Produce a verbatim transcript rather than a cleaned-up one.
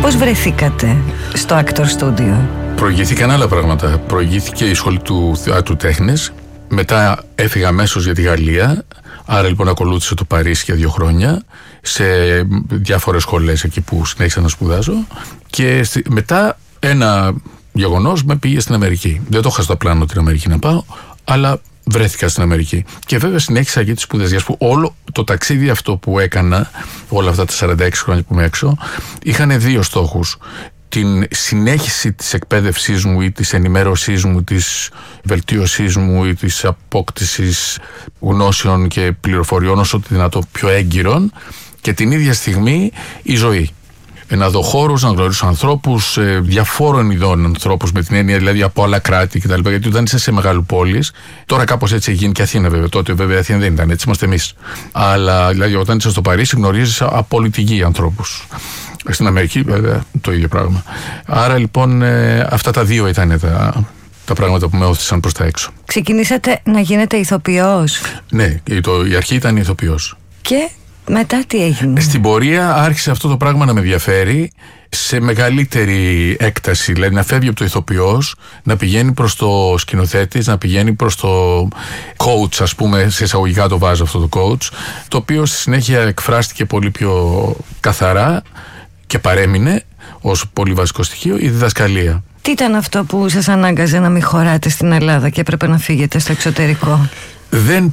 Πώς βρεθήκατε στο Actor Studio? Προηγήθηκαν άλλα πράγματα. Προηγήθηκε η σχολή του θεάτρου τέχνης. Μετά έφυγα αμέσως για τη Γαλλία. Άρα λοιπόν ακολούθησε το Παρίσι για δύο χρόνια, σε διάφορες σχολές εκεί που συνέχισα να σπουδάζω. Και μετά ένα γεγονός με πήγε στην Αμερική. Δεν το είχα στο πλάνο την Αμερική να πάω, αλλά βρέθηκα στην Αμερική. Και βέβαια συνέχισα εκεί τις σπουδές. Για που όλο το ταξίδι αυτό που έκανα, όλα αυτά τα σαράντα έξι χρόνια που είμαι έξω, είχαν δύο στόχους. Την συνέχιση της εκπαίδευσής μου ή της ενημέρωσής μου, της βελτίωσής μου ή της απόκτησης γνώσεων και πληροφοριών όσο το δυνατό πιο έγκυρων, και την ίδια στιγμή η ζωή. Να δω χώρους, να γνωρίσω ανθρώπους, διαφόρων ειδών ανθρώπους, με την έννοια δηλαδή από άλλα κράτη κτλ. Γιατί όταν είσαι σε μεγαλοπόλεις, τώρα κάπως έτσι έχει γίνει και Αθήνα βέβαια. Τότε βέβαια Αθήνα δεν ήταν, έτσι είμαστε εμείς. Αλλά δηλαδή όταν είσαι στο Παρίσι γνωρίζεις από όλη τη γη ανθρώπους. Στην Αμερική βέβαια το ίδιο πράγμα. Άρα λοιπόν ε, αυτά τα δύο ήταν τα, τα πράγματα που με όθησαν προς τα έξω. Ξεκινήσατε να γίνετε ηθοποιός? Ναι, το, η αρχή ήταν ηθοποιός. Και μετά τι έγινε? Στην πορεία άρχισε αυτό το πράγμα να με ενδιαφέρει σε μεγαλύτερη έκταση. Δηλαδή να φεύγει από το ηθοποιός, να πηγαίνει προς το σκηνοθέτης, να πηγαίνει προς το coach, ας πούμε, σε εισαγωγικά το βάζω αυτό το coach, το οποίο στη συνέχεια εκφράστηκε πολύ πιο καθαρά και παρέμεινε ως πολύ βασικό στοιχείο η διδασκαλία. Τι ήταν αυτό που σας ανάγκαζε να μην χωράτε στην Ελλάδα και έπρεπε να φύγετε στο εξωτερικό? Δεν